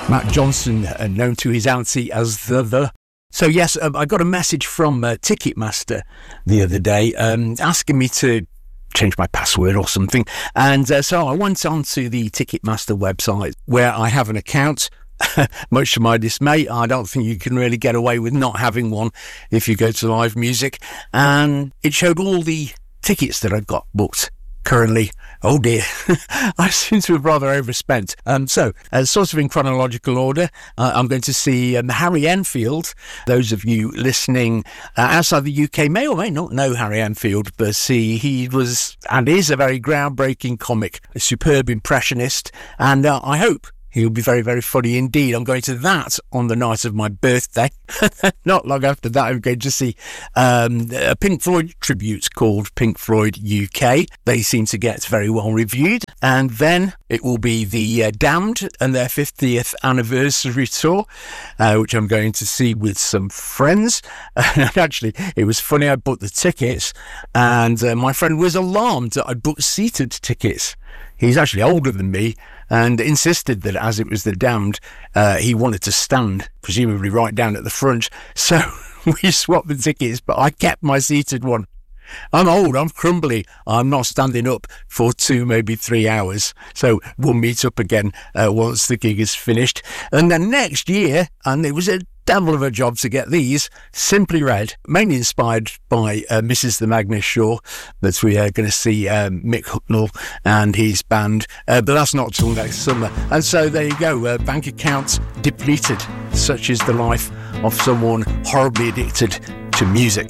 Matt Johnson, known to his auntie as the. So yes, I got a message from Ticketmaster the other day asking me to change my password or something. And so I went on to the Ticketmaster website where I have an account. Much to my dismay, I don't think you can really get away with not having one if you go to live music. And it showed all the tickets that I'd got booked. Currently, oh dear, I seem to have rather overspent. So, sort of in chronological order, I'm going to see Harry Enfield. Those of you listening outside the UK may or may not know Harry Enfield, but he was and is a very groundbreaking comic, a superb impressionist, and I hope he'll be very, very funny indeed. I'm going to that on the night of my birthday. Not long after that, I'm going to see a Pink Floyd tribute called Pink Floyd UK. They seem to get very well reviewed. And then it will be the Damned and their 50th anniversary tour, which I'm going to see with some friends. And actually, it was funny, I booked the tickets and my friend was alarmed that I'd booked seated tickets. He's actually older than me and insisted that as it was the Damned, he wanted to stand, presumably right down at the front. So we swapped the tickets, but I kept my seated one. I'm old, I'm crumbly, I'm not standing up for 2, maybe 3 hours. So we'll meet up again once the gig is finished. And then next year, and it was a devil of a job to get these, Simply Red, mainly inspired by Mrs. the Magnus Shaw, that we are going to see Mick Hucknall and his band, but that's not till next summer. And so there you go, bank account depleted. Such is the life of someone horribly addicted to music.